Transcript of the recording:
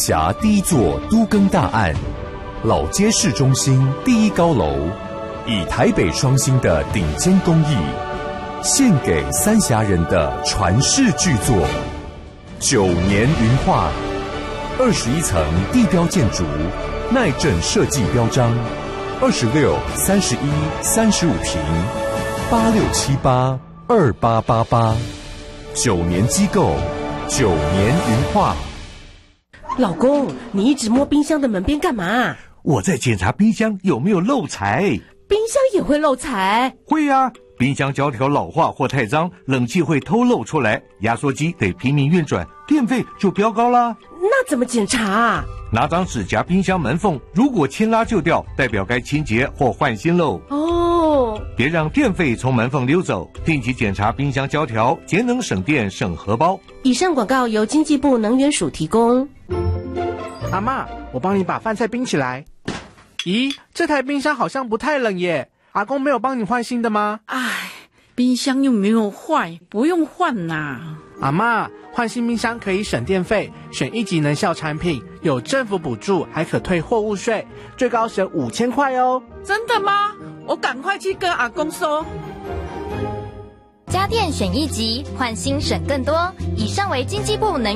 辖第一座都更大案，老街市中心第一高楼，以台北双星的顶尖工艺，献给三峡人的传世巨作9年云画，21层地标建筑，耐震设计标章，26、31、35坪，86782888，9年机构，9年云画。 老公，你一直摸冰箱的门边干嘛？ 我在检查冰箱有没有漏财。 冰箱也会漏财？ 会啊，冰箱胶条老化或太脏，冷气会偷漏出来，压缩机得拼命运转，电费就飙高啦。 那怎么检查啊？ 拿张纸夹冰箱门缝，如果牵拉就掉，代表该清洁或换新喽。 哦， 别让电费从门缝溜走，定期检查冰箱胶条，节能省电省荷包。 以上广告由经济部能源署提供。 阿嬷，我帮你把饭菜冰起来。咦，这台冰箱好像不太冷耶，阿公没有帮你换新的吗？ 唉，冰箱又没有坏，不用换呐。 阿嬷，换新冰箱可以省电费，选1级能效产品，有政府补助，还可退货物税，最高省5000块哦。 真的吗？我赶快去跟阿公说。 家电选1级，换新省更多。以上为经济部能